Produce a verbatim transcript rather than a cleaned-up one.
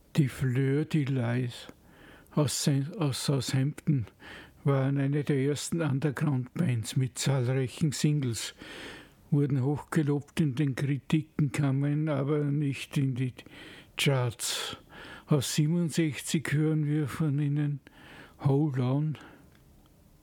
Die Fleur de Lis aus, aus Southampton waren eine der ersten Underground-Bands mit zahlreichen Singles, wurden hochgelobt in den Kritiken, kamen aber nicht in die Charts. Aus siebenundsechzig hören wir von ihnen Hold On.